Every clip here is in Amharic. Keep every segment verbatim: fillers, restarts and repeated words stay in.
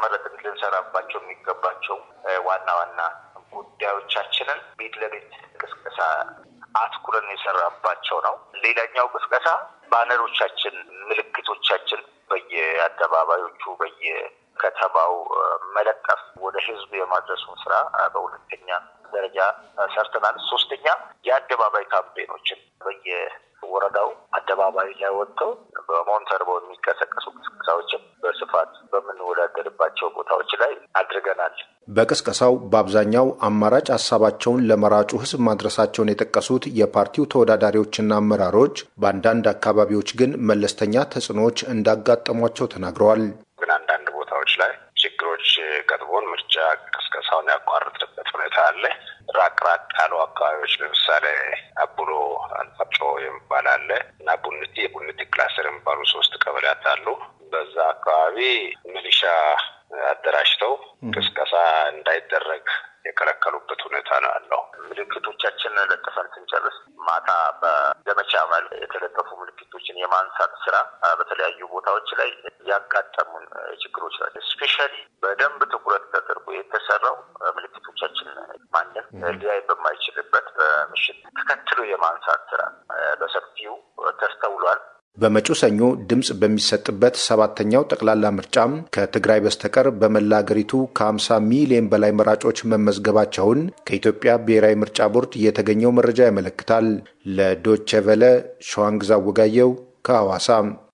ከተመረጥን ልንሰራባቸው የሚገባቸው ዋና ዋና ጉዳዮቻችንን ቤት ለቤት ቅስቀሳ አትኩረን የሰራባቸው ነው። ሌላኛው ቅስቀሳ ባነሮቻችን፣ ምልክቶቻችን በየአደባባዮቹ በየከተማው መለጠፍ ወደ ህዝብ የማድረሱ ስራ በሁለተኛ ደረጃ ሰርተናል። ሶስተኛ የአደባባይ ካምፔኖችን በየወረዳው አደባባይ ላይ ወጥተው በሞንተርቦ የሚቀሰቀሱ ቅስቀሳዎችን በስፋት በምንወዳደርባቸው ቦታዎች ላይ አድርገናል። በቅስቀሳው በአብዛኛው አማራጭ ሐሳባቸውን ለመራጩ ህዝብ ማድረሳቸውን የጠቀሱት የፓርቲው ተወዳዳሪዎችና አመራሮች በአንዳንድ አካባቢዎች ግን መለስተኛ ተጽዕኖዎች እንዳጋጠሟቸው ተናግረዋል። ግን አንዳንድ ቦታዎች ላይ ችግሮች ገጥሞን ምርጫ ቅስቀሳውን ያቋረጥንበት ሁኔታ አለ። ራቅ ራቅ ያሉ አካባቢዎች ለምሳሌ አቡሎ አንፋጮ የሚባል አለ እና ቡንቲ የቡንቲ ክላስተር የሚባሉ ሶስት ቀበሌያት አሉ። በዛ አካባቢ ሚሊሻ አደራጅተው ቅስቀሳ እንዳይደረግ የከለከሉበት ሁኔታ ነው ያለው። ምልክቶቻችን ለጥፈን ስንጨርስ ማታ በዘመቻ መልክ የተለጠፉ ምልክቶችን የማንሳት ስራ በተለያዩ ቦታዎች ላይ ያጋጠሙን ችግሮች ናቸው። ስፔሻሊ በደንብ ትኩረት ተደርጎ የተሰራው ምልክቶቻችን ማንም ሊያይ በማይችልበት በምሽት ተከትሎ የማንሳት ስራ በሰፊው ተስተውሏል። በመጪው ሰኞ ድምጽ በሚሰጥበት ሰባተኛው ጠቅላላ ምርጫም ከትግራይ በስተቀር በመላ አገሪቱ ከሀምሳ ሚሊዮን በላይ መራጮች መመዝገባቸውን ከኢትዮጵያ ብሔራዊ ምርጫ ቦርድ የተገኘው መረጃ ያመለክታል። ለዶቼ ቬለ ሸዋንግዛ ወጋየው ከሐዋሳ።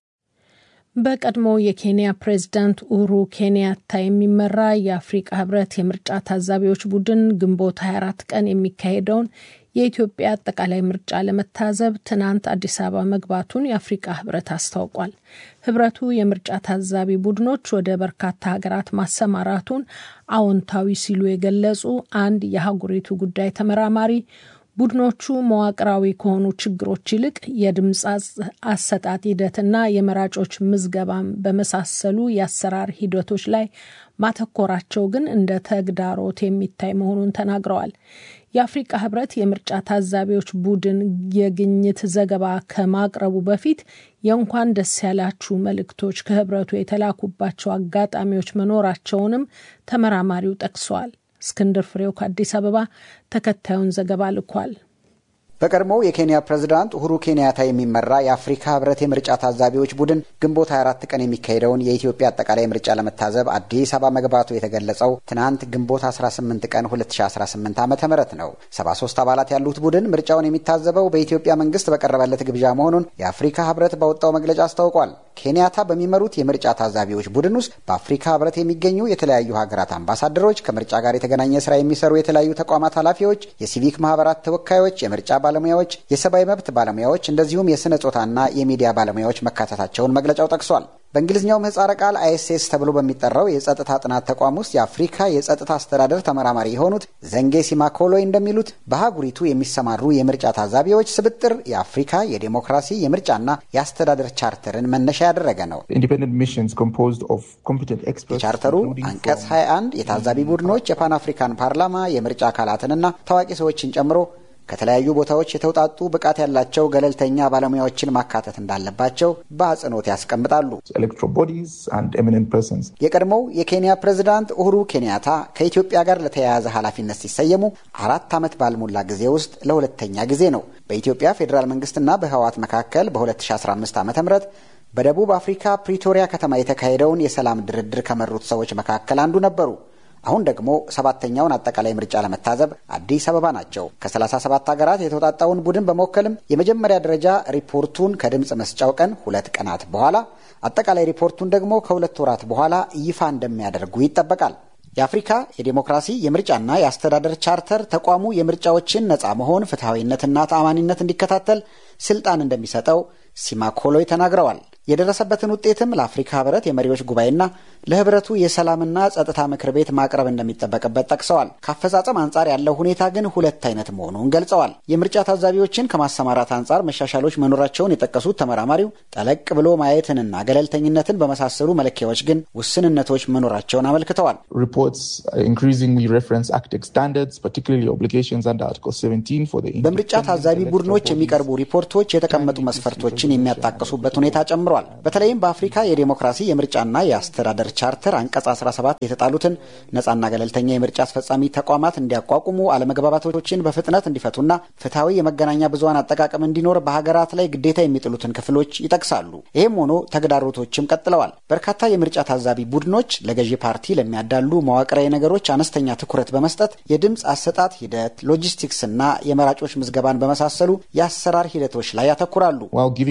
በቀድሞ የኬንያ ፕሬዝዳንት ኡሁሩ ኬንያታ የሚመራ የአፍሪካ ህብረት የምርጫ ታዛቢዎች ቡድን ግንቦት ሃያ አራት ቀን የሚካሄደውን የኢትዮጵያ አጠቃላይ ምርጫ ለመታዘብ ትናንት አዲስ አበባ መግባቱን የአፍሪካ ህብረት አስታውቋል። ህብረቱ የምርጫ ታዛቢ ቡድኖች ወደ በርካታ ሀገራት ማሰማራቱን አዎንታዊ ሲሉ የገለጹ አንድ የአህጉሪቱ ጉዳይ ተመራማሪ ቡድኖቹ መዋቅራዊ ከሆኑ ችግሮች ይልቅ የድምጽ አሰጣጥ ሂደትና የመራጮች ምዝገባም በመሳሰሉ የአሰራር ሂደቶች ላይ ማተኮራቸው ግን እንደ ተግዳሮት የሚታይ መሆኑን ተናግረዋል። የአፍሪካ ህብረት የምርጫ ታዛቢዎች ቡድን የግኝት ዘገባ ከማቅረቡ በፊት የእንኳን ደስ ያላችሁ መልእክቶች ከህብረቱ የተላኩባቸው አጋጣሚዎች መኖራቸውንም ተመራማሪው ጠቅሰዋል። እስክንድር ፍሬው ከአዲስ አበባ ተከታዩን ዘገባ ልኳል። በቀድሞው የኬንያ ፕሬዝዳንት ኡሁሩ ኬንያታ የሚመራ የአፍሪካ ህብረት የምርጫ ታዛቢዎች ቡድን ግንቦት ሃያ አራት ቀን የሚካሄደውን የኢትዮጵያ አጠቃላይ ምርጫ ለመታዘብ አዲስ አበባ መግባቱ የተገለጸው ትናንት ግንቦት አስራ ስምንት ቀን ሁለት ሺህ አስራ ስምንት ዓመተ ምህረት ነው። ሰባ ሶስት አባላት ያሉት ቡድን ምርጫውን የሚታዘበው በኢትዮጵያ መንግስት በቀረበለት ግብዣ መሆኑን የአፍሪካ ህብረት ባወጣው መግለጫ አስታውቋል። ኬንያታ በሚመሩት የምርጫ ታዛቢዎች ቡድን ውስጥ በአፍሪካ ህብረት የሚገኙ የተለያዩ ሀገራት አምባሳደሮች፣ ከምርጫ ጋር የተገናኘ ስራ የሚሰሩ የተለያዩ ተቋማት ኃላፊዎች፣ የሲቪክ ማህበራት ተወካዮች፣ የምርጫ ባለሙያዎች፣ የሰብአዊ መብት ባለሙያዎች እንደዚሁም የስነ ጾታና የሚዲያ ባለሙያዎች መካተታቸውን መግለጫው ጠቅሷል። በእንግሊዝኛው ምህጻረ ቃል አይኤስኤስ ተብሎ በሚጠራው የጸጥታ ጥናት ተቋም ውስጥ የአፍሪካ የጸጥታ አስተዳደር ተመራማሪ የሆኑት ዘንጌ ሲማኮሎይ እንደሚሉት በአህጉሪቱ የሚሰማሩ የምርጫ ታዛቢዎች ስብጥር የአፍሪካ የዲሞክራሲ የምርጫና የአስተዳደር ቻርተርን መነሻ ያደረገ ነው። የቻርተሩ አንቀጽ ሃያ አንድ የታዛቢ ቡድኖች የፓን አፍሪካን ፓርላማ የምርጫ አካላትንና ታዋቂ ሰዎችን ጨምሮ ከተለያዩ ቦታዎች የተውጣጡ ብቃት ያላቸው ገለልተኛ ባለሙያዎችን ማካተት እንዳለባቸው በአጽንኦት ያስቀምጣሉ። የቀድሞው የኬንያ ፕሬዝዳንት ኡሁሩ ኬንያታ ከኢትዮጵያ ጋር ለተያያዘ ኃላፊነት ሲሰየሙ አራት ዓመት ባልሞላ ጊዜ ውስጥ ለሁለተኛ ጊዜ ነው። በኢትዮጵያ ፌዴራል መንግስትና በህወሓት መካከል በሁለት ሺህ አስራ አምስት ዓመተ ምህረት በደቡብ አፍሪካ ፕሪቶሪያ ከተማ የተካሄደውን የሰላም ድርድር ከመሩት ሰዎች መካከል አንዱ ነበሩ። አሁን ደግሞ ሰባተኛውን አጠቃላይ ምርጫ ለመታዘብ አዲስ አበባ ናቸው። ከሰላሳ ሰባት ሀገራት የተውጣጣውን ቡድን በመወከልም የመጀመሪያ ደረጃ ሪፖርቱን ከድምጽ መስጫው ቀን ሁለት ቀናት በኋላ አጠቃላይ ሪፖርቱን ደግሞ ከሁለት ወራት በኋላ ይፋ እንደሚያደርጉ ይጠበቃል። የአፍሪካ የዲሞክራሲ የምርጫና የአስተዳደር ቻርተር ተቋሙ የምርጫዎችን ነጻ መሆን ፍትሐዊነትና ተአማኒነት እንዲከታተል ስልጣን እንደሚሰጠው ሲማኮሎይ ተናግረዋል። የደረሰበትን ውጤትም ለአፍሪካ ህብረት የመሪዎች ጉባኤና ለህብረቱ የሰላምና ጸጥታ ምክር ቤት ማቅረብ እንደሚጠበቅበት ጠቅሰዋል። ከአፈጻጸም አንጻር ያለው ሁኔታ ግን ሁለት አይነት መሆኑን ገልጸዋል። የምርጫ ታዛቢዎችን ከማሰማራት አንጻር መሻሻሎች መኖራቸውን የጠቀሱት ተመራማሪው ጠለቅ ብሎ ማየትንና ገለልተኝነትን በመሳሰሉ መለኪያዎች ግን ውስንነቶች መኖራቸውን አመልክተዋል። በምርጫ ታዛቢ ቡድኖች የሚቀርቡ ሪፖርቶች የተቀመጡ መስፈርቶችን የሚያጣቅሱበት ሁኔታ ጨምሯል። በተለይም በአፍሪካ የዲሞክራሲ የምርጫና የአስተዳደር አስተዳደር ቻርተር አንቀጽ አስራ ሰባት የተጣሉትን ነጻና ገለልተኛ የምርጫ አስፈጻሚ ተቋማት እንዲያቋቁሙ፣ አለመግባባቶችን በፍጥነት እንዲፈቱና ፍትሐዊ የመገናኛ ብዙሃን አጠቃቀም እንዲኖር በሀገራት ላይ ግዴታ የሚጥሉትን ክፍሎች ይጠቅሳሉ። ይህም ሆኖ ተግዳሮቶችም ቀጥለዋል። በርካታ የምርጫ ታዛቢ ቡድኖች ለገዢ ፓርቲ ለሚያዳሉ መዋቅራዊ ነገሮች አነስተኛ ትኩረት በመስጠት የድምፅ አሰጣጥ ሂደት፣ ሎጂስቲክስና የመራጮች ምዝገባን በመሳሰሉ የአሰራር ሂደቶች ላይ ያተኩራሉ።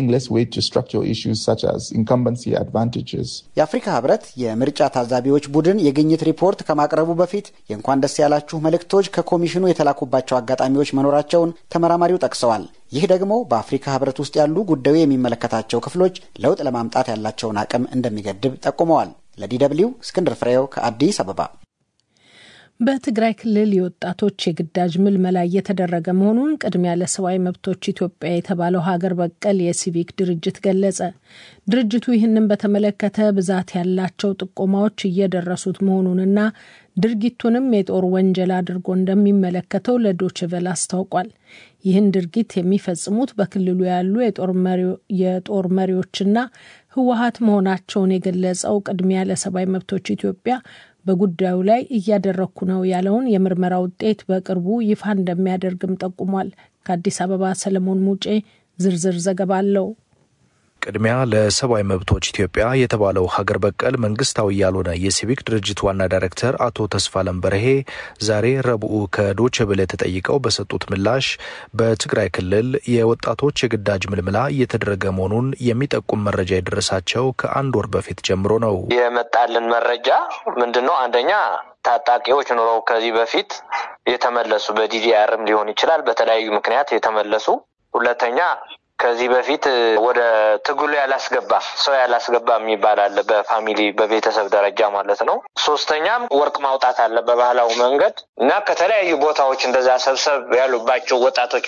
የአፍሪካ ህብረት የምርጫ ታዛቢዎች ቡድን የግኝት ሪፖርት ከማቅረቡ በፊት የእንኳን ደስ ያላችሁ መልእክቶች ከኮሚሽኑ የተላኩባቸው አጋጣሚዎች መኖራቸውን ተመራማሪው ጠቅሰዋል። ይህ ደግሞ በአፍሪካ ህብረት ውስጥ ያሉ ጉዳዩ የሚመለከታቸው ክፍሎች ለውጥ ለማምጣት ያላቸውን አቅም እንደሚገድብ ጠቁመዋል። ለዲ ደብልዩ እስክንድር ፍሬው ከአዲስ አበባ። በትግራይ ክልል የወጣቶች የግዳጅ ምልመላ እየተደረገ መሆኑን ቅድሚያ ለሰብአዊ መብቶች ኢትዮጵያ የተባለው ሀገር በቀል የሲቪክ ድርጅት ገለጸ። ድርጅቱ ይህንን በተመለከተ ብዛት ያላቸው ጥቆማዎች እየደረሱት መሆኑንና ድርጊቱንም የጦር ወንጀል አድርጎ እንደሚመለከተው ለዶይቼ ቬለ አስታውቋል። ይህን ድርጊት የሚፈጽሙት በክልሉ ያሉ የጦር መሪዎችና ህወሓት መሆናቸውን የገለጸው ቅድሚያ ለሰብአዊ መብቶች ኢትዮጵያ በጉዳዩ ላይ እያደረኩ ነው ያለውን የምርመራ ውጤት በቅርቡ ይፋ እንደሚያደርግም ጠቁሟል። ከአዲስ አበባ ሰለሞን ሙጬ ዝርዝር ዘገባ አለው። ቅድሚያ ለሰብአዊ መብቶች ኢትዮጵያ የተባለው ሀገር በቀል መንግስታዊ ያልሆነ የሲቪክ ድርጅት ዋና ዳይሬክተር አቶ ተስፋለም በርሄ ዛሬ ረቡዕ ከዶይቼ ቬለ ተጠይቀው በሰጡት ምላሽ በትግራይ ክልል የወጣቶች የግዳጅ ምልመላ እየተደረገ መሆኑን የሚጠቁም መረጃ የደረሳቸው ከአንድ ወር በፊት ጀምሮ ነው። የመጣልን መረጃ ምንድነው? አንደኛ ታጣቂዎች ኖረው ከዚህ በፊት የተመለሱ በዲዲአርም ሊሆን ይችላል በተለያዩ ምክንያት የተመለሱ፣ ሁለተኛ ከዚህ በፊት ወደ ትግሉ ያላስገባ ሰው ያላስገባ የሚባል አለ በፋሚሊ በቤተሰብ ደረጃ ማለት ነው። ሶስተኛም ወርቅ ማውጣት አለ በባህላዊ መንገድ እና ከተለያዩ ቦታዎች እንደዛ ሰብሰብ ያሉባቸው ወጣቶች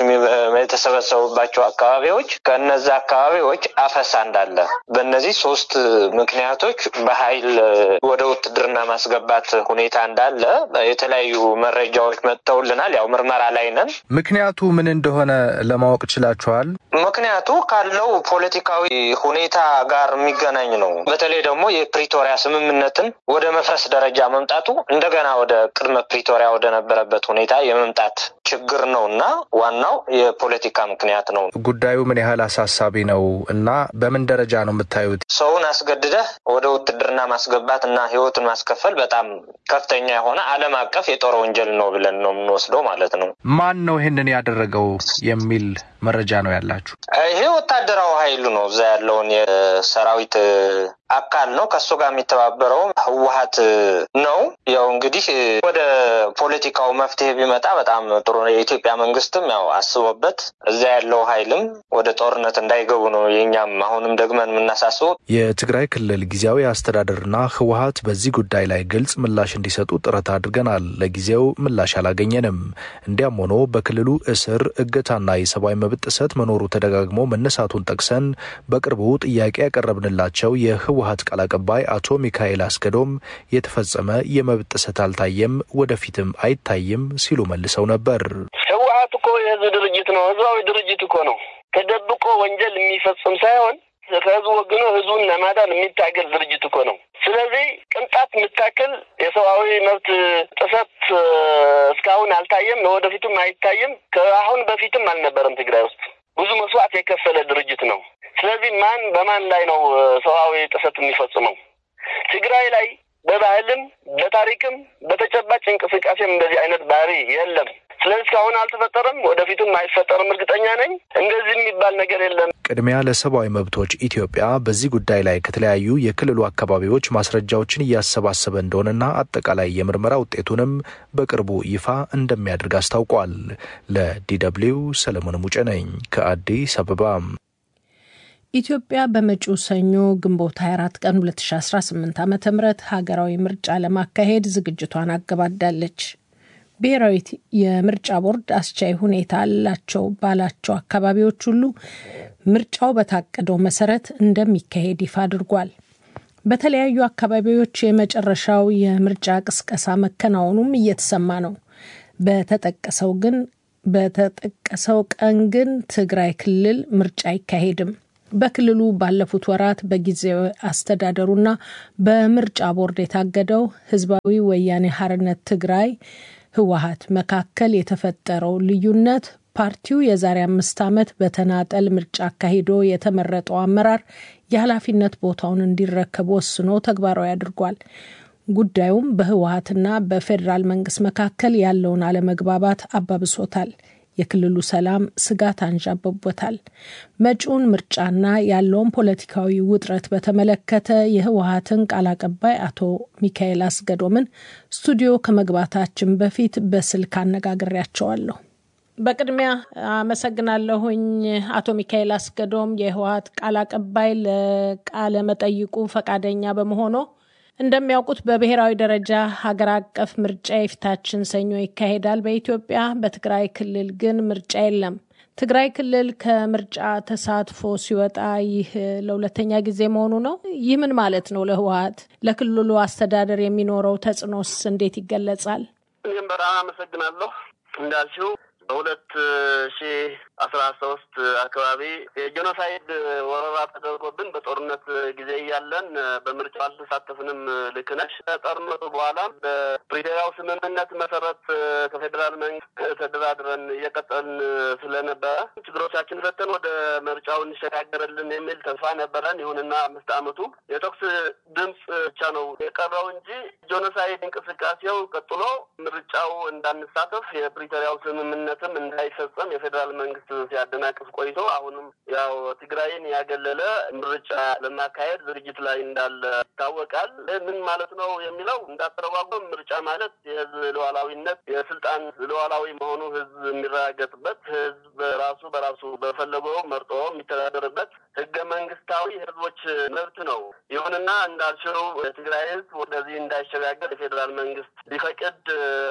የተሰበሰቡባቸው አካባቢዎች ከነዛ አካባቢዎች አፈሳ እንዳለ በእነዚህ ሶስት ምክንያቶች በኃይል ወደ ውትድርና ማስገባት ሁኔታ እንዳለ የተለያዩ መረጃዎች መጥተውልናል። ያው ምርመራ ላይ ነን። ምክንያቱ ምን እንደሆነ ለማወቅ ችላችኋል? ምክንያቱ ካለው ፖለቲካዊ ሁኔታ ጋር የሚገናኝ ነው። በተለይ ደግሞ የፕሪቶሪያ ስምምነትን ወደ መፍረስ ደረጃ መምጣቱ እንደገና ወደ ቅድመ ፕሪቶሪያ ወደ ነበረበት ሁኔታ የመምጣት ችግር ነውና ዋናው የፖለቲካ ምክንያት ነው። ጉዳዩ ምን ያህል አሳሳቢ ነው እና በምን ደረጃ ነው የምታዩት? ሰውን አስገድደህ ወደ ውትድርና ማስገባት እና ህይወቱን ማስከፈል በጣም ከፍተኛ የሆነ ዓለም አቀፍ የጦር ወንጀል ነው ብለን ነው የምንወስደው ማለት ነው። ማን ነው ይሄንን ያደረገው የሚል መረጃ ነው ያላችሁ? ይሄ ወታደራዊ ኃይሉ ነው እዛ ያለውን የሰራዊት አካል ነው። ከሱ ጋር የሚተባበረው ህወሓት ነው። ያው እንግዲህ ወደ ፖለቲካው መፍትሄ ቢመጣ በጣም ጥሩ ነው። የኢትዮጵያ መንግስትም ያው አስቦበት እዛ ያለው ኃይልም ወደ ጦርነት እንዳይገቡ ነው የኛም አሁንም ደግመን የምናሳስበው። የትግራይ ክልል ጊዜያዊ አስተዳደርና ህወሓት በዚህ ጉዳይ ላይ ግልጽ ምላሽ እንዲሰጡ ጥረት አድርገናል። ለጊዜው ምላሽ አላገኘንም። እንዲያም ሆኖ በክልሉ እስር፣ እገታና የሰብአዊ መብት ጥሰት መኖሩ ተደጋግሞ መነሳቱን ጠቅሰን በቅርቡ ጥያቄ ያቀረብንላቸው የህወሓት ቃል አቀባይ አቶ ሚካኤል አስገዶም የተፈጸመ የመብት ጥሰት አልታየም፣ ወደፊትም አይታይም ሲሉ መልሰው ነበር። ህወሓት እኮ የህዝብ ድርጅት ነው፣ ህዝባዊ ድርጅት እኮ ነው። ተደብቆ ወንጀል የሚፈጽም ሳይሆን ከህዝቡ ወግኖ ህዝቡን ለማዳን የሚታገል ድርጅት እኮ ነው። ስለዚህ ቅንጣት የምታክል የሰብአዊ መብት ጥሰት እስካሁን አልታየም፣ ለወደፊቱም አይታይም። ከአሁን በፊትም አልነበረም። ትግራይ ውስጥ ብዙ መስዋዕት የከፈለ ድርጅት ነው። ስለዚህ ማን በማን ላይ ነው ሰብአዊ ጥሰት የሚፈጽመው? ትግራይ ላይ በባህልም በታሪክም በተጨባጭ እንቅስቃሴም እንደዚህ አይነት ባህሪ የለም። ስለዚህ እስካሁን አልተፈጠረም፣ ወደፊትም አይፈጠርም እርግጠኛ ነኝ። እንደዚህ የሚባል ነገር የለም። ቅድሚያ ለሰብአዊ መብቶች ኢትዮጵያ በዚህ ጉዳይ ላይ ከተለያዩ የክልሉ አካባቢዎች ማስረጃዎችን እያሰባሰበ እንደሆነና አጠቃላይ የምርመራ ውጤቱንም በቅርቡ ይፋ እንደሚያደርግ አስታውቋል። ለዲ ደብልዩ ሰለሞን ሙጬ ነኝ ከአዲስ አበባ። ኢትዮጵያ በመጪው ሰኞ ግንቦት ሃያ አራት ቀን ሁለት ሺህ አስራ ስምንት ዓመተ ምህረት ሀገራዊ ምርጫ ለማካሄድ ዝግጅቷን አገባዳለች። ብሔራዊ የምርጫ ቦርድ አስቻይ ሁኔታ አላቸው ባላቸው አካባቢዎች ሁሉ ምርጫው በታቀደው መሰረት እንደሚካሄድ ይፋ አድርጓል። በተለያዩ አካባቢዎች የመጨረሻው የምርጫ ቅስቀሳ መከናወኑም እየተሰማ ነው። በተጠቀሰው ግን በተጠቀሰው ቀን ግን ትግራይ ክልል ምርጫ አይካሄድም። በክልሉ ባለፉት ወራት በጊዜያዊ አስተዳደሩና በምርጫ ቦርድ የታገደው ህዝባዊ ወያኔ ሓርነት ትግራይ ህወሓት መካከል የተፈጠረው ልዩነት ፓርቲው የዛሬ አምስት ዓመት በተናጠል ምርጫ አካሂዶ የተመረጠው አመራር የኃላፊነት ቦታውን እንዲረከብ ወስኖ ተግባራዊ አድርጓል። ጉዳዩም በህወሓትና በፌዴራል መንግስት መካከል ያለውን አለመግባባት አባብሶታል። የክልሉ ሰላም ስጋት አንዣቦበታል። መጪውን ምርጫና ያለውን ፖለቲካዊ ውጥረት በተመለከተ የህወሓትን ቃል አቀባይ አቶ ሚካኤል አስገዶምን ስቱዲዮ ከመግባታችን በፊት በስልክ አነጋግሬያቸዋለሁ። በቅድሚያ አመሰግናለሁኝ አቶ ሚካኤል አስገዶም የህወሓት ቃል አቀባይ ለቃለ መጠይቁ ፈቃደኛ በመሆኑ። እንደሚያውቁት በብሔራዊ ደረጃ ሀገር አቀፍ ምርጫ የፊታችን ሰኞ ይካሄዳል በኢትዮጵያ። በትግራይ ክልል ግን ምርጫ የለም። ትግራይ ክልል ከምርጫ ተሳትፎ ሲወጣ ይህ ለሁለተኛ ጊዜ መሆኑ ነው። ይህ ምን ማለት ነው? ለህወሓት ለክልሉ አስተዳደር የሚኖረው ተጽዕኖስ እንዴት ይገለጻል? እኔም በጣም አመሰግናለሁ። እንዳልሽው በሁለት ሺህ አስራ ሶስት አካባቢ የጄኖሳይድ ወረራ ተደርጎብን በጦርነት ጊዜ እያለን በምርጫው አልተሳተፍንም። ልክ ነሽ። ከጦርነቱ በኋላ በፕሪቶሪያው ስምምነት መሰረት ከፌዴራል መንግስት ተደራድረን እየቀጠልን ስለነበረ ችግሮቻችን ፈተን ወደ ምርጫው እንሸጋገርልን የሚል ተስፋ ነበረን። ይሁንና አምስት ዓመቱ የተኩስ ድምፅ ብቻ ነው የቀረው እንጂ ጄኖሳይድ እንቅስቃሴው ቀጥሎ ምርጫው እንዳንሳተፍ የፕሪቶሪያው ስምምነትም እንዳይፈጸም የፌዴራል መንግስት ሲያደናቅፍ ቆይቶ አሁንም ያው ትግራይን ያገለለ ምርጫ ለማካሄድ ዝግጅት ላይ እንዳለ ይታወቃል። ምን ማለት ነው የሚለው እንዳተረጓጎም ምርጫ ማለት የህዝብ ሉዓላዊነት የስልጣን ሉዓላዊ መሆኑ ህዝብ የሚረጋገጥበት ህዝብ ራሱ በራሱ በፈለገው መርጦ የሚተዳደርበት ህገ መንግስታዊ ህዝቦች መብት ነው። ይሁንና እንዳልሽው የትግራይ ህዝብ ወደዚህ እንዳይሸጋገር የፌዴራል መንግስት ሊፈቅድ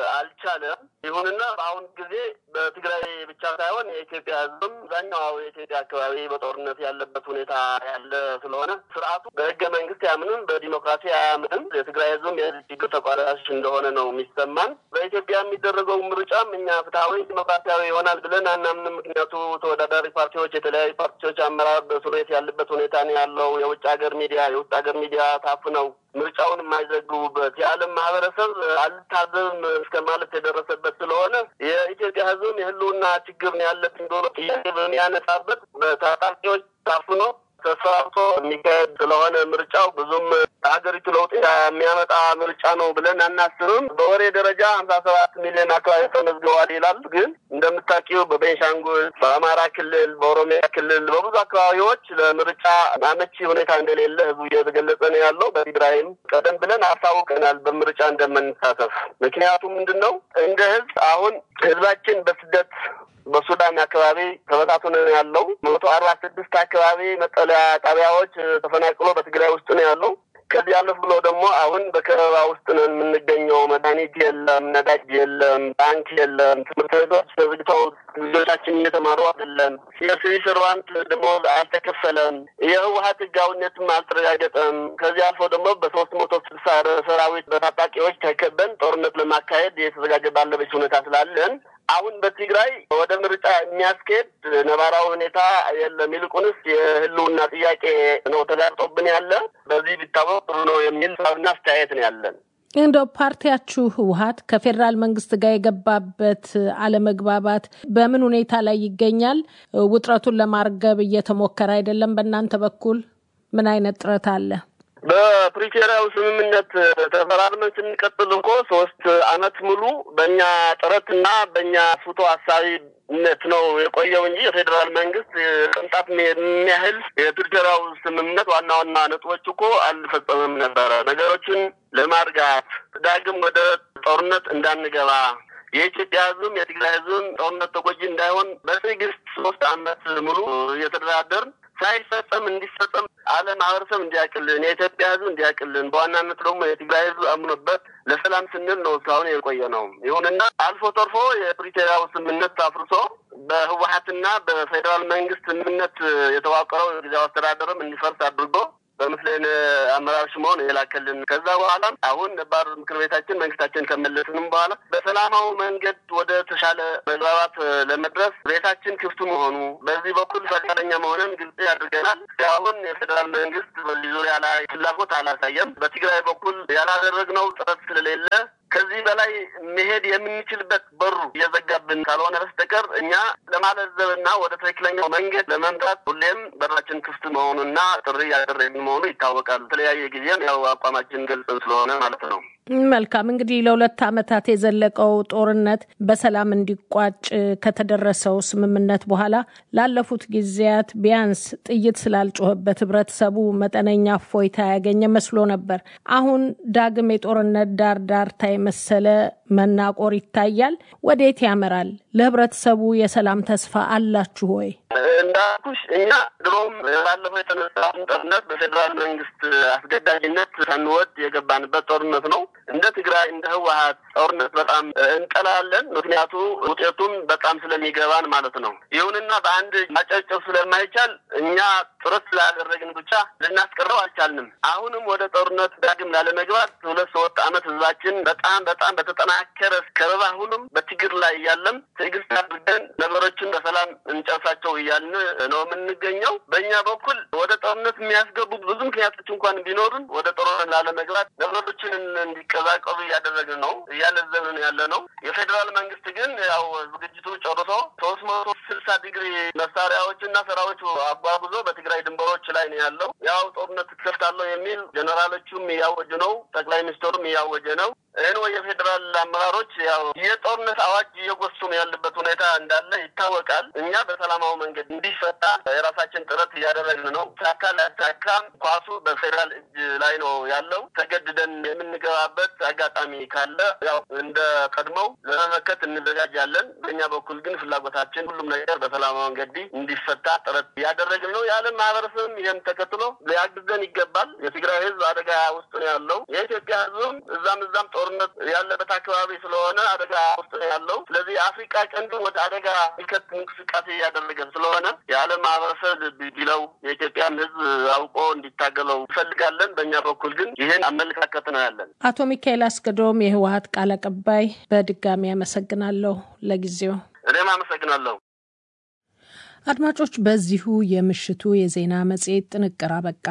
አልቻለም። ይሁንና በአሁን ጊዜ በትግራይ ብቻ ሳይሆን የኢትዮጵያ ህዝብም አብዛኛው የኢትዮጵያ አካባቢ በጦርነት ያለበት ሁኔታ ያለ ስለሆነ ስርዓቱ በህገ መንግስት ያምንም በዲሞክራሲ አያምንም። የትግራይ ህዝብም የችግር ተቋዳሽ እንደሆነ ነው የሚሰማን። በኢትዮጵያ የሚደረገው ምርጫም እኛ ፍትሐዊ ዲሞክራሲያዊ ይሆናል ብለን አናምንም። ምክንያቱ ተወዳዳሪ ፓርቲዎች የተለያዩ ፓርቲዎች አመራር በእስር ቤት ያለበት ሁኔታ ነው ያለው። የውጭ ሀገር ሚዲያ የውጭ ሀገር ሚዲያ ታፍነው ምርጫውን የማይዘግቡበት የዓለም ማህበረሰብ አልታዘብም እስከ ማለት የደረሰበት ስለሆነ የኢትዮጵያ ህዝብ የህልውና ችግር ነው ያለብኝ ብሎ ጥያቄ በሚያነሳበት በታጣቂዎች ታፍኖ ተሳትፎ የሚካሄድ ስለሆነ ምርጫው ብዙም ሀገሪቱ ለውጥ የሚያመጣ ምርጫ ነው ብለን አናስብም። በወሬ ደረጃ ሀምሳ ሰባት ሚሊዮን አካባቢ ተመዝግበዋል ይላል። ግን እንደምታውቂው በቤንሻንጉል፣ በአማራ ክልል፣ በኦሮሚያ ክልል በብዙ አካባቢዎች ለምርጫ አመቺ ሁኔታ እንደሌለ ህዝቡ እየተገለጸ ነው ያለው። በትግራይም ቀደም ብለን አስታውቀናል በምርጫ እንደምንሳተፍ። ምክንያቱም ምንድን ነው እንደ ህዝብ አሁን ህዝባችን በስደት በሱዳን አካባቢ ተበታትኖ ነው ያለው። መቶ አርባ ስድስት አካባቢ መጠለያ ጣቢያዎች ተፈናቅሎ በትግራይ ውስጥ ነው ያለው። ከዚህ ያለፍ ብሎ ደግሞ አሁን በከበባ ውስጥ ነው የምንገኘው። መድኃኒት የለም፣ ነዳጅ የለም፣ ባንክ የለም፣ ትምህርት ቤቶች ተዘግተው ልጆቻችን እየተማሩ አይደለም። የሲቪል ሰርቫንት ደግሞ አልተከፈለም። የህወሓት ህጋዊነትም አልተረጋገጠም። ከዚህ አልፎ ደግሞ በሶስት መቶ ስልሳ ሰራዊት በታጣቂዎች ተከበን ጦርነት ለማካሄድ የተዘጋጀ ባለበት ሁኔታ ስላለን አሁን በትግራይ ወደ ምርጫ የሚያስኬድ ነባራዊ ሁኔታ የለም። ይልቁንስ የህልውና ጥያቄ ነው ተጋርጦብን ያለ። በዚህ ቢታወቅ ጥሩ ነው የሚል ሳብና አስተያየት ነው ያለን። እንደው ፓርቲያችሁ ህወሓት ከፌዴራል መንግስት ጋር የገባበት አለመግባባት በምን ሁኔታ ላይ ይገኛል? ውጥረቱን ለማርገብ እየተሞከረ አይደለም? በእናንተ በኩል ምን አይነት ጥረት አለ? በፕሪቶሪያው ስምምነት ተፈራርመን ስንቀጥል እኮ ሶስት አመት ሙሉ በእኛ ጥረትና በእኛ ፉቶ ሀሳቢነት ነው የቆየው እንጂ የፌዴራል መንግስት ቅንጣት የሚያህል የፕሪቶሪያው ስምምነት ዋና ዋና ነጥቦች እኮ አልፈጸመም ነበረ። ነገሮችን ለማርጋት ዳግም ወደ ጦርነት እንዳንገባ የኢትዮጵያ ህዝብም የትግራይ ህዝብም ጦርነት ተጎጂ እንዳይሆን በትዕግስት ሶስት አመት ሙሉ እየተደራደርን ሳይፈጸም እንዲፈጸም ዓለም ማህበረሰብ እንዲያቅልን የኢትዮጵያ ህዝብ እንዲያቅልን በዋናነት ደግሞ የትግራይ ህዝብ አምኖበት ለሰላም ስንል ነው እስካሁን የቆየ ነው። ይሁንና አልፎ ተርፎ የፕሪቶሪያው ስምምነት አፍርሶ በህወሓትና በፌዴራል መንግስት ስምምነት የተዋቀረው ጊዜያዊ አስተዳደርም እንዲፈርስ አድርጎ በመስለን አመራር ሽሞን የላከልን ከዛ በኋላ አሁን ነባር ምክር ቤታችን መንግስታችን ከመለስንም በኋላ በሰላማዊ መንገድ ወደ ተሻለ መግባባት ለመድረስ ቤታችን ክፍት መሆኑ በዚህ በኩል ፈቃደኛ መሆንን ግልጽ ያድርገናል። አሁን የፌደራል መንግስት በዚህ ዙሪያ ላይ ፍላጎት አላሳየም። በትግራይ በኩል ያላደረግነው ጥረት ስለሌለ ከዚህ በላይ መሄድ የምንችልበት በሩ እየዘጋብን ካልሆነ በስተቀር እኛ ለማለዘብና ወደ ትክክለኛው መንገድ ለመምጣት ሁሌም በራችን ክፍት መሆኑና ጥሪ ያደረግን መሆኑ ይታወቃል። በተለያየ ጊዜም ያው አቋማችን ግልጽ ስለሆነ ማለት ነው። መልካም እንግዲህ ለሁለት ዓመታት የዘለቀው ጦርነት በሰላም እንዲቋጭ ከተደረሰው ስምምነት በኋላ ላለፉት ጊዜያት ቢያንስ ጥይት ስላልጮህበት ህብረተሰቡ መጠነኛ እፎይታ ያገኘ መስሎ ነበር። አሁን ዳግም የጦርነት ዳር ዳርታ የመሰለ መናቆር ይታያል። ወዴት ያመራል? ለህብረተሰቡ የሰላም ተስፋ አላችሁ ወይ? እንዳልኩሽ እኛ ድሮም ባለፈው የተነሳውን ጦርነት በፌደራል መንግስት አስገዳጅነት ሳንወድ የገባንበት ጦርነት ነው። እንደ ትግራይ እንደ ህወሓት ጦርነት በጣም እንጠላለን። ምክንያቱ ውጤቱም በጣም ስለሚገባን ማለት ነው። ይሁንና በአንድ ማጨጨፍ ስለማይቻል እኛ ጥረት ስላደረግን ብቻ ልናስቀረው አልቻልንም። አሁንም ወደ ጦርነት ዳግም ላለመግባት ሁለት ሶስት ዓመት ህዝባችን በጣም በጣም በተጠናከረ ከበባ ሁሉም በትግር ላይ ያለም ትዕግስት አድርገን ነገሮችን በሰላም እንጨርሳቸው እያልን ነው የምንገኘው። በእኛ በኩል ወደ ጦርነት የሚያስገቡ ብዙ ምክንያቶች እንኳን ቢኖሩን ወደ ጦርነት ላለመግባት ነገሮችን እንዲቀዛቀዙ እያደረግን ነው እያለዘብን ያለ ነው። የፌደራል መንግስት ግን ያው ዝግጅቱ ጨርሶ ሶስት መቶ ስልሳ ዲግሪ መሳሪያዎችና ሰራዊት አጓጉዞ በትግራይ ድንበሮች ላይ ነው ያለው። ያው ጦርነት ትከፍታለሁ የሚል ጀነራሎቹም እያወጁ ነው፣ ጠቅላይ ሚኒስትሩም እያወጀ ነው። እነሆ የፌደራል አመራሮች ያው የጦርነት አዋጅ እየጎሰሙ ያለበት ሁኔታ እንዳለ ይታወቃል። እኛ በሰላማዊ መንገድ እንዲፈታ የራሳችን ጥረት እያደረግን ነው። ታካል ታካም ኳሱ በፌደራል እጅ ላይ ነው ያለው። ተገድደን የምንገባበት አጋጣሚ ካለ ያው እንደ ቀድሞው ለመመከት እንዘጋጃለን። በእኛ በኩል ግን ፍላጎታችን ሁሉም ነገር በሰላማዊ መንገድ እንዲፈታ ጥረት እያደረግን ነው። የዓለም ማህበረሰብም ይህን ተከትሎ ሊያግዘን ይገባል። የትግራይ ህዝብ አደጋ ውስጥ ነው ያለው። የኢትዮጵያ ህዝብም እዛም እዛም ጦርነት ያለበት አካባቢ ስለሆነ አደጋ ውስጥ ነው ያለው። ስለዚህ አፍሪካ ቀንዱ ወደ አደጋ ይከት እንቅስቃሴ እያደረገ ስለሆነ የዓለም ማህበረሰብ ቢለው የኢትዮጵያን ህዝብ አውቆ እንዲታገለው እንፈልጋለን። በእኛ በኩል ግን ይህን አመለካከት ነው ያለን። አቶ ሚካኤል አስገዶም የህወሓት ቃል አቀባይ፣ በድጋሚ አመሰግናለሁ። ለጊዜው እኔም አመሰግናለሁ። አድማጮች፣ በዚሁ የምሽቱ የዜና መጽሔት ጥንቅር አበቃ።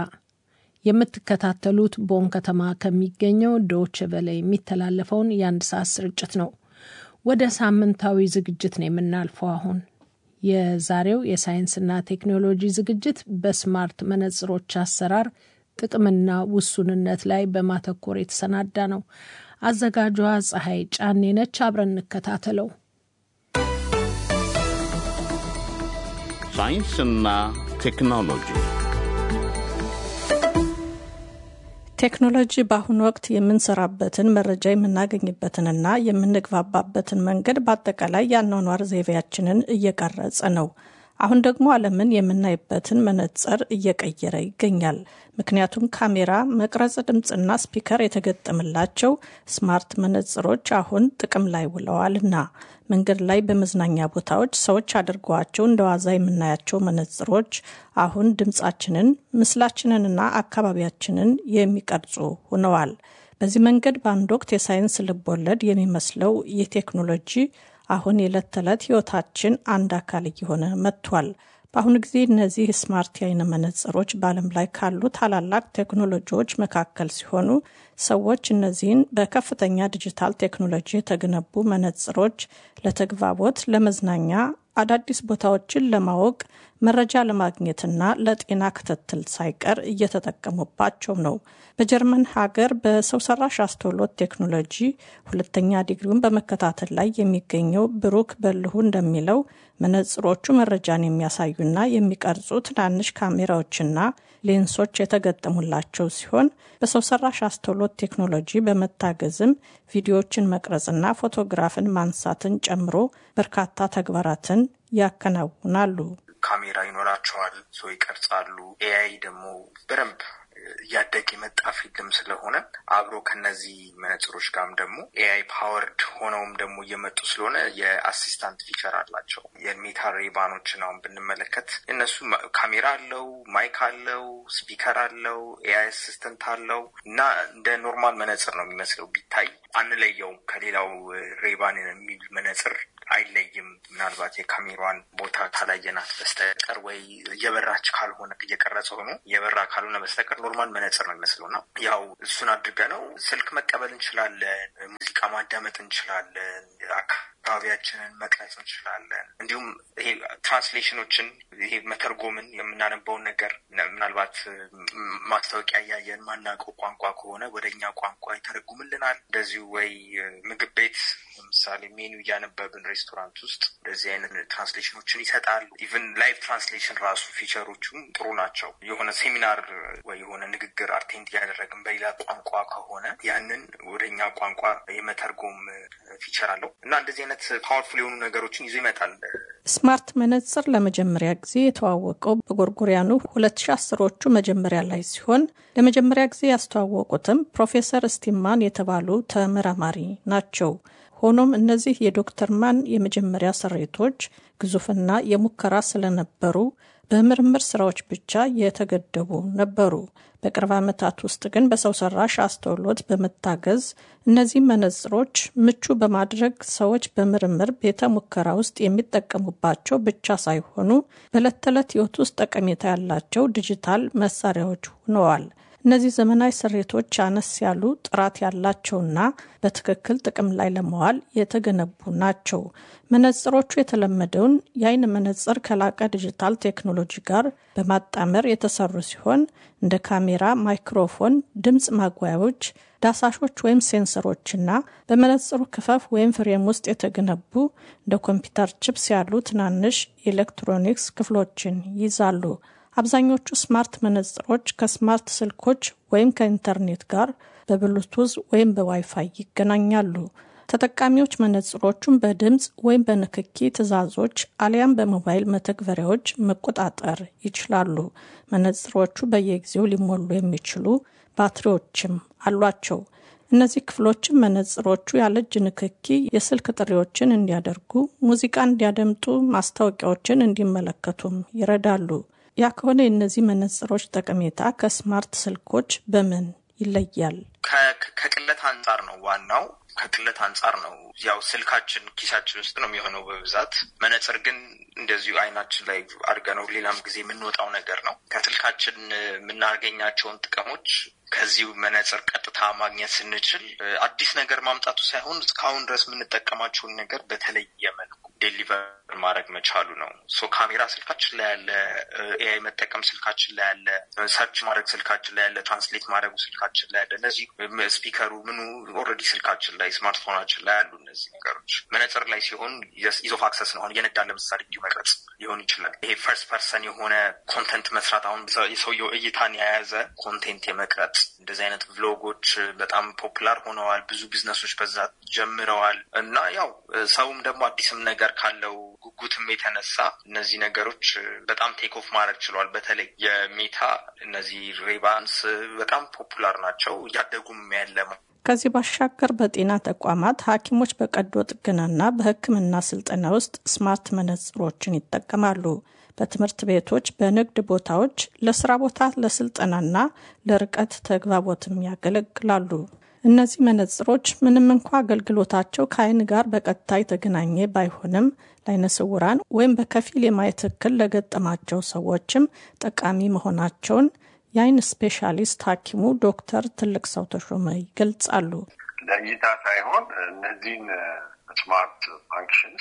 የምትከታተሉት ቦን ከተማ ከሚገኘው ዶቼ ቬለ የሚተላለፈውን የአንድ ሰዓት ስርጭት ነው። ወደ ሳምንታዊ ዝግጅት ነው የምናልፈው። አሁን የዛሬው የሳይንስና ቴክኖሎጂ ዝግጅት በስማርት መነጽሮች አሰራር ጥቅምና ውሱንነት ላይ በማተኮር የተሰናዳ ነው። አዘጋጇ ፀሐይ ጫኔ ነች። አብረን እንከታተለው። ሳይንስና ቴክኖሎጂ ቴክኖሎጂ በአሁኑ ወቅት የምንሰራበትን መረጃ የምናገኝበትንና የምንግባባበትን መንገድ በአጠቃላይ የአኗኗር ዘይቤያችንን እየቀረጸ ነው። አሁን ደግሞ ዓለምን የምናይበትን መነጽር እየቀየረ ይገኛል። ምክንያቱም ካሜራ፣ መቅረጽ፣ ድምፅና ስፒከር የተገጠመላቸው ስማርት መነጽሮች አሁን ጥቅም ላይ ውለዋልና መንገድ ላይ በመዝናኛ ቦታዎች ሰዎች አድርገዋቸው እንደዋዛ የምናያቸው መነጽሮች አሁን ድምጻችንን፣ ምስላችንንና አካባቢያችንን የሚቀርጹ ሆነዋል። በዚህ መንገድ በአንድ ወቅት የሳይንስ ልቦለድ የሚመስለው የቴክኖሎጂ አሁን የዕለት ተዕለት ህይወታችን አንድ አካል እየሆነ መጥቷል። በአሁኑ ጊዜ እነዚህ ስማርት የዓይን መነጽሮች በዓለም ላይ ካሉ ታላላቅ ቴክኖሎጂዎች መካከል ሲሆኑ ሰዎች እነዚህን በከፍተኛ ዲጂታል ቴክኖሎጂ የተገነቡ መነጽሮች ለተግባቦት፣ ለመዝናኛ፣ አዳዲስ ቦታዎችን ለማወቅ፣ መረጃ ለማግኘትና ለጤና ክትትል ሳይቀር እየተጠቀሙባቸው ነው። በጀርመን ሀገር በሰው ሰራሽ አስተውሎት ቴክኖሎጂ ሁለተኛ ዲግሪውን በመከታተል ላይ የሚገኘው ብሩክ በልሁ እንደሚለው መነጽሮቹ መረጃን የሚያሳዩና የሚቀርጹ ትናንሽ ካሜራዎችና ሌንሶች የተገጠሙላቸው ሲሆን በሰው ሰራሽ አስተውሎት ቴክኖሎጂ በመታገዝም ቪዲዮዎችን መቅረጽና ፎቶግራፍን ማንሳትን ጨምሮ በርካታ ተግባራትን ያከናውናሉ። ካሜራ ይኖራቸዋል፣ ሰው ይቀርጻሉ። ኤአይ ደግሞ በደንብ እያደገ የመጣ ፊልም ስለሆነ አብሮ ከነዚህ መነጽሮች ጋርም ደግሞ ኤአይ ፓወርድ ሆነውም ደግሞ እየመጡ ስለሆነ የአሲስታንት ፊቸር አላቸው። የሜታ ሬባኖችን አሁን ብንመለከት እነሱ ካሜራ አለው፣ ማይክ አለው፣ ስፒከር አለው፣ ኤአይ አሲስታንት አለው እና እንደ ኖርማል መነጽር ነው የሚመስለው ቢታይ አንለየውም ከሌላው ሬባን የሚል መነጽር አይለይም። ምናልባት የካሜራዋን ቦታ ካላየናት በስተቀር ወይ የበራች ካልሆነ እየቀረጸ ሆኖ የበራ ካልሆነ በስተቀር ኖርማል መነጽር ነው የሚመስለውና ያው እሱን አድርገነው ስልክ መቀበል እንችላለን፣ ሙዚቃ ማዳመጥ እንችላለን፣ አካባቢያችንን መቅረጽ እንችላለን። እንዲሁም ይሄ ትራንስሌሽኖችን ይሄ መተርጎምን የምናነበውን ነገር ምናልባት ማስታወቂያ ያየን ማናውቀው ቋንቋ ከሆነ ወደኛ ቋንቋ ይተረጉምልናል። እንደዚሁ ወይ ምግብ ቤት ለምሳሌ ሜኑ እያነበብን ሬስቶራንት ውስጥ እንደዚህ አይነት ትራንስሌሽኖችን ይሰጣል። ኢቭን ላይቭ ትራንስሌሽን ራሱ ፊቸሮቹም ጥሩ ናቸው። የሆነ ሴሚናር ወይ የሆነ ንግግር አቴንድ ያደረግን በሌላ ቋንቋ ከሆነ ያንን ወደኛ ቋንቋ የመተርጎም ፊቸር አለው እና እንደዚህ አይነት ፓወርፉል የሆኑ ነገሮችን ይዞ ይመጣል። ስማርት መነጽር ለመጀመሪያ ጊዜ የተዋወቀው በጎርጎሪያኑ ሁለት ሺህ አስሮቹ መጀመሪያ ላይ ሲሆን ለመጀመሪያ ጊዜ ያስተዋወቁትም ፕሮፌሰር ስቲማን የተባሉ ተመራማሪ ናቸው። ሆኖም እነዚህ የዶክተር ማን የመጀመሪያ ስሬቶች ግዙፍና የሙከራ ስለነበሩ በምርምር ስራዎች ብቻ የተገደቡ ነበሩ። በቅርብ ዓመታት ውስጥ ግን በሰው ሰራሽ አስተውሎት በመታገዝ እነዚህ መነጽሮች ምቹ በማድረግ ሰዎች በምርምር ቤተ ሙከራ ውስጥ የሚጠቀሙባቸው ብቻ ሳይሆኑ በዕለት ተዕለት ሕይወት ውስጥ ጠቀሜታ ያላቸው ዲጂታል መሳሪያዎች ሆነዋል። እነዚህ ዘመናዊ ስሬቶች አነስ ያሉ ጥራት ያላቸውና በትክክል ጥቅም ላይ ለመዋል የተገነቡ ናቸው። መነጽሮቹ የተለመደውን የአይን መነጽር ከላቀ ዲጂታል ቴክኖሎጂ ጋር በማጣመር የተሰሩ ሲሆን እንደ ካሜራ፣ ማይክሮፎን፣ ድምጽ ማጓያዎች፣ ዳሳሾች ወይም ሴንሰሮችና በመነጽሩ ክፈፍ ወይም ፍሬም ውስጥ የተገነቡ እንደ ኮምፒውተር ቺፕስ ያሉ ትናንሽ ኤሌክትሮኒክስ ክፍሎችን ይይዛሉ። አብዛኞቹ ስማርት መነጽሮች ከስማርት ስልኮች ወይም ከኢንተርኔት ጋር በብሉቱዝ ወይም በዋይፋይ ይገናኛሉ። ተጠቃሚዎች መነጽሮቹን በድምጽ ወይም በንክኪ ትዕዛዞች አሊያም በሞባይል መተግበሪያዎች መቆጣጠር ይችላሉ። መነጽሮቹ በየጊዜው ሊሞሉ የሚችሉ ባትሪዎችም አሏቸው። እነዚህ ክፍሎችም መነጽሮቹ ያለ እጅ ንክኪ የስልክ ጥሪዎችን እንዲያደርጉ፣ ሙዚቃ እንዲያደምጡ፣ ማስታወቂያዎችን እንዲመለከቱም ይረዳሉ። ያ ከሆነ የእነዚህ መነጽሮች ጠቀሜታ ከስማርት ስልኮች በምን ይለያል? ከቅለት አንጻር ነው። ዋናው ከቅለት አንጻር ነው። ያው ስልካችን ኪሳችን ውስጥ ነው የሚሆነው በብዛት። መነጽር ግን እንደዚሁ አይናችን ላይ አድርገነው ሌላም ጊዜ የምንወጣው ነገር ነው። ከስልካችን የምናገኛቸውን ጥቅሞች ከዚሁ መነጽር ቀጥታ ማግኘት ስንችል አዲስ ነገር ማምጣቱ ሳይሆን እስካሁን ድረስ የምንጠቀማቸውን ነገር በተለየ መልኩ ዴሊቨር ማድረግ መቻሉ ነው። ሶ ካሜራ ስልካችን ላይ ያለ፣ ኤአይ መጠቀም ስልካችን ላይ ያለ፣ ሰርች ማድረግ ስልካችን ላይ ያለ፣ ትራንስሌት ማድረግ ስልካችን ላይ ያለ፣ እነዚህ ስፒከሩ ምኑ ኦልሬዲ ስልካችን ላይ ስማርትፎናችን ላይ ያሉ እነዚህ ነገሮች መነጽር ላይ ሲሆን ኢዝ ኦፍ አክሰስ ነው። አሁን እየነዳን ለምሳሌ ቪዲዮ መቅረጽ ሊሆን ይችላል። ይሄ ፈርስት ፐርሰን የሆነ ኮንቴንት መስራት፣ አሁን የሰውየው እይታን የያዘ ኮንቴንት የመቅረጽ እንደዚህ አይነት ቭሎጎች በጣም ፖፑላር ሆነዋል። ብዙ ቢዝነሶች በዛ ጀምረዋል እና ያው ሰውም ደግሞ አዲስም ነገር ካለው ጉጉትም የተነሳ እነዚህ ነገሮች በጣም ቴክ ኦፍ ማድረግ ችሏል። በተለይ የሜታ እነዚህ ሬባንስ በጣም ፖፑላር ናቸው፣ እያደጉም ያለ። ከዚህ ባሻገር በጤና ተቋማት ሐኪሞች በቀዶ ጥገናና በሕክምና ስልጠና ውስጥ ስማርት መነጽሮችን ይጠቀማሉ። በትምህርት ቤቶች፣ በንግድ ቦታዎች፣ ለስራ ቦታ፣ ለስልጠናና ለርቀት ተግባቦትም ያገለግላሉ። እነዚህ መነጽሮች ምንም እንኳ አገልግሎታቸው ከአይን ጋር በቀጥታ የተገናኘ ባይሆንም ለአይነ ስውራን ወይም በከፊል የማየት እክል ለገጠማቸው ሰዎችም ጠቃሚ መሆናቸውን የአይን ስፔሻሊስት ሐኪሙ ዶክተር ትልቅ ሰው ተሾመ ይገልጻሉ። ለእይታ ሳይሆን እነዚህን ስማርት ፋንክሽንስ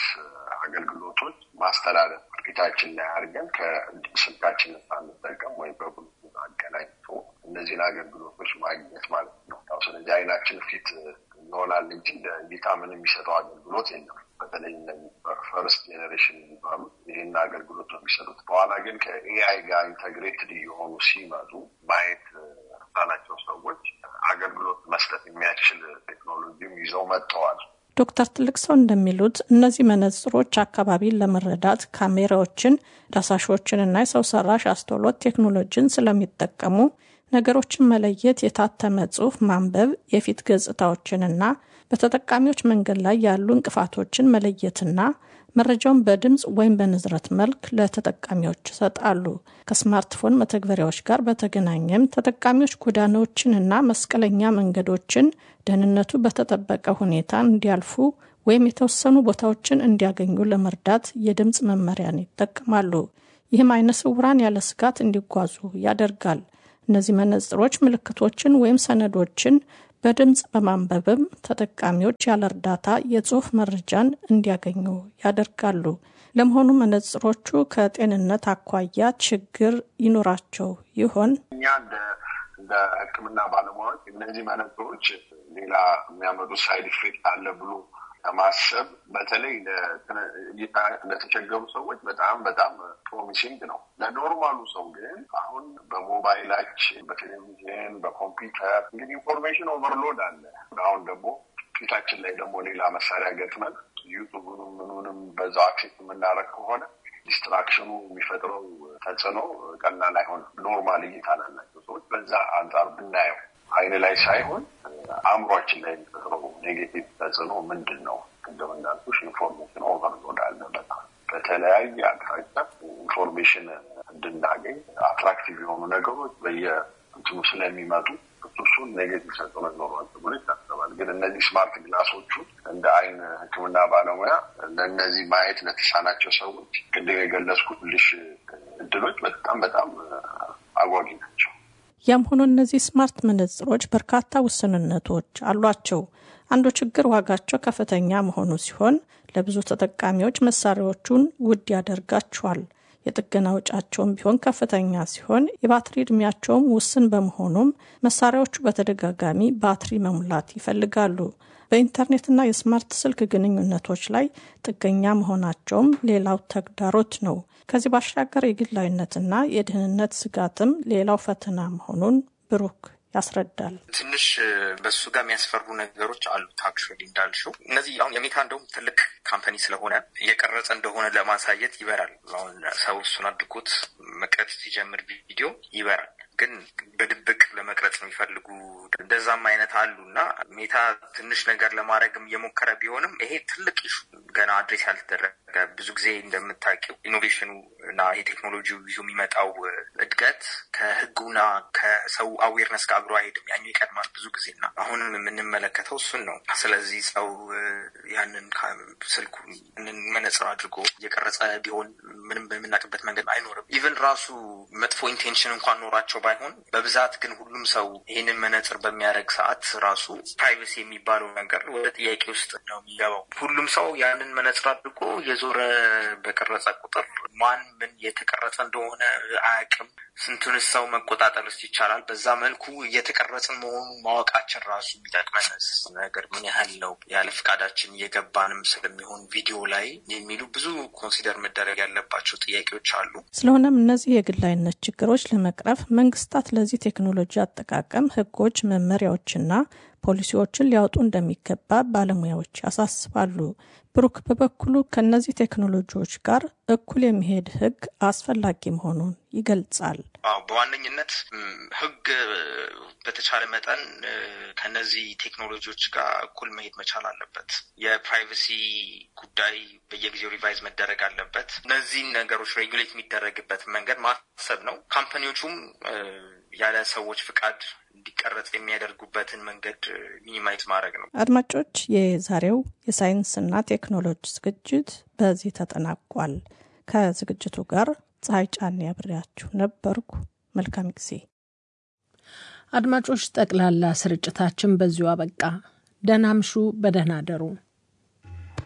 አገልግሎቶች ማስተላለፍ ፊታችን ላይ አድርገን ከስልካችን ሳንጠቀም ወይ በብሉቱዝ አገናኝቶ እነዚህን አገልግሎቶች ማግኘት ማለት ነው። ያው ስለዚህ አይናችን ፊት ይሆናል እንጂ ለእይታ ምን የሚሰጠው አገልግሎት የለም። በተለይ ፈርስት ጄኔሬሽን የሚባሉ ይህን አገልግሎት ነው የሚሰጡት። በኋላ ግን ከኤአይ ጋር ኢንተግሬትድ የሆኑ ሲመጡ ማየት ያላቸው ሰዎች አገልግሎት መስጠት የሚያስችል ቴክኖሎጂም ይዘው መጥተዋል። ዶክተር ትልቅ ሰው እንደሚሉት እነዚህ መነጽሮች አካባቢን ለመረዳት ካሜራዎችን፣ ዳሳሾችንና የሰው ሰራሽ አስተውሎት ቴክኖሎጂን ስለሚጠቀሙ ነገሮችን መለየት፣ የታተመ ጽሑፍ ማንበብ፣ የፊት ገጽታዎችንና በተጠቃሚዎች መንገድ ላይ ያሉ እንቅፋቶችን መለየትና መረጃውን በድምፅ ወይም በንዝረት መልክ ለተጠቃሚዎች ይሰጣሉ። ከስማርትፎን መተግበሪያዎች ጋር በተገናኘም ተጠቃሚዎች ጎዳናዎችንና መስቀለኛ መንገዶችን ደህንነቱ በተጠበቀ ሁኔታ እንዲያልፉ ወይም የተወሰኑ ቦታዎችን እንዲያገኙ ለመርዳት የድምፅ መመሪያን ይጠቀማሉ። ይህም አይነ ስውራን ያለ ስጋት እንዲጓዙ ያደርጋል። እነዚህ መነጽሮች ምልክቶችን ወይም ሰነዶችን በድምፅ በማንበብም ተጠቃሚዎች ያለ እርዳታ የጽሑፍ መረጃን እንዲያገኙ ያደርጋሉ። ለመሆኑ መነጽሮቹ ከጤንነት አኳያ ችግር ይኖራቸው ይሆን? እኛ እንደ ሕክምና ባለሙያዎች እነዚህ መነጽሮች ሌላ የሚያመጡ ሳይድ ኢፌክት አለ ብሎ ከማሰብ በተለይ ለተቸገሩ ሰዎች በጣም በጣም ፕሮሚሲንግ ነው። ለኖርማሉ ሰው ግን አሁን በሞባይላችን፣ በቴሌቪዥን፣ በኮምፒውተር እንግዲህ ኢንፎርሜሽን ኦቨርሎድ አለ። አሁን ደግሞ ፊታችን ላይ ደግሞ ሌላ መሳሪያ ገጥመን ዩቱብንም ምኑንም በዛው አክሴስ የምናደርግ ከሆነ ዲስትራክሽኑ የሚፈጥረው ተጽዕኖ ቀላል አይሆንም። ኖርማል እይታ ላላቸው ሰዎች በዛ አንጻር ብናየው አይን ላይ ሳይሆን አእምሯችን ላይ የሚፈጥረው ኔጌቲቭ ተጽዕኖ ምንድን ነው? ቅድም እንዳልኩሽ ኢንፎርሜሽን ኦቨርሎድ አለ። በጣም በተለያየ አቅጣጫ ኢንፎርሜሽን እንድናገኝ አትራክቲቭ የሆኑ ነገሮች በየእንትኑ ስለሚመጡ እሱን ኔጌቲቭ ተጽዕኖ ይኖረዋል ብሎ ይታሰባል። ግን እነዚህ ስማርት ግላሶቹ እንደ አይን ሕክምና ባለሙያ ለእነዚህ ማየት ለተሳናቸው ሰዎች ቅድም የገለጽኩልሽ እድሎች በጣም በጣም አጓጊ ናቸው። ያም ሆኖ እነዚህ ስማርት መነጽሮች በርካታ ውስንነቶች አሏቸው። አንዱ ችግር ዋጋቸው ከፍተኛ መሆኑ ሲሆን ለብዙ ተጠቃሚዎች መሳሪያዎቹን ውድ ያደርጋቸዋል። የጥገና ወጪያቸውም ቢሆን ከፍተኛ ሲሆን የባትሪ እድሜያቸውም ውስን በመሆኑም መሳሪያዎቹ በተደጋጋሚ ባትሪ መሙላት ይፈልጋሉ። በኢንተርኔትና የስማርት ስልክ ግንኙነቶች ላይ ጥገኛ መሆናቸውም ሌላው ተግዳሮት ነው። ከዚህ ባሻገር የግላዊነትና የደህንነት ስጋትም ሌላው ፈተና መሆኑን ብሩክ ያስረዳል። ትንሽ በሱ ጋር የሚያስፈሩ ነገሮች አሉት። አክቹዋሊ እንዳልሽው እነዚህ አሁን የሜታ እንደውም ትልቅ ካምፓኒ ስለሆነ እየቀረጸ እንደሆነ ለማሳየት ይበራል። አሁን ሰው እሱን አድርጎት መቅረጽ ሲጀምር ቪዲዮ ይበራል። ግን በድብቅ ለመቅረጽ የሚፈልጉ እንደዛም አይነት አሉና ሜታ ትንሽ ነገር ለማድረግም እየሞከረ ቢሆንም ይሄ ትልቅ ኢሹ ገና አድሬስ ያልተደረገ ብዙ ጊዜ እንደምታውቂው ኢኖቬሽኑ እና የቴክኖሎጂው ይዞ የሚመጣው እድገት ከህጉና ከሰው አዌርነስ ጋር አብሮ አይሄድም። ያኛው ይቀድማል ብዙ ጊዜና አሁንም የምንመለከተው እሱን ነው። ስለዚህ ሰው ያንን ስልኩ መነጽር አድርጎ እየቀረጸ ቢሆን ምንም በምናውቅበት መንገድ አይኖርም። ኢቨን ራሱ መጥፎ ኢንቴንሽን እንኳን ኖራቸው ባይሆን በብዛት ግን ሁሉም ሰው ይህንን መነጽር በሚያደርግ ሰዓት ራሱ ፕራይቬሲ የሚባለው ነገር ወደ ጥያቄ ውስጥ ነው የሚገባው። ሁሉም ሰው ያንን መነጽር አድርጎ የዞረ በቀረጸ ቁጥር ማን ምን የተቀረጸ እንደሆነ አያውቅም። ስንቱን ሰው መቆጣጠርስ ይቻላል? በዛ መልኩ እየተቀረጽን መሆኑ ማወቃችን ራሱ የሚጠቅመን ነገር ምን ያህል ነው? ያለ ፍቃዳችን እየገባንም ስለሚሆን ቪዲዮ ላይ የሚሉ ብዙ ኮንሲደር መደረግ ያለባቸው ጥያቄዎች አሉ። ስለሆነም እነዚህ የግላዊነት ችግሮች ለመቅረፍ መንግስታት ለዚህ ቴክኖሎጂ አጠቃቀም ህጎች፣ መመሪያዎችና ፖሊሲዎችን ሊያወጡ እንደሚገባ ባለሙያዎች ያሳስባሉ። ብሩክ በበኩሉ ከነዚህ ቴክኖሎጂዎች ጋር እኩል የሚሄድ ህግ አስፈላጊ መሆኑን ይገልጻል። በዋነኝነት ህግ በተቻለ መጠን ከነዚህ ቴክኖሎጂዎች ጋር እኩል መሄድ መቻል አለበት። የፕራይቬሲ ጉዳይ በየጊዜው ሪቫይዝ መደረግ አለበት። እነዚህን ነገሮች ሬጉሌት የሚደረግበት መንገድ ማሰብ ነው። ካምፓኒዎቹም ያለ ሰዎች ፍቃድ እንዲቀረጽ የሚያደርጉበትን መንገድ ሚኒማይዝ ማድረግ ነው። አድማጮች፣ የዛሬው የሳይንስና ቴክኖሎጂ ዝግጅት በዚህ ተጠናቋል። ከዝግጅቱ ጋር ፀሐይ ጫኔ አብሬያችሁ ነበርኩ። መልካም ጊዜ። አድማጮች፣ ጠቅላላ ስርጭታችን በዚሁ አበቃ። ደህና ምሹ፣ በደህና አደሩ።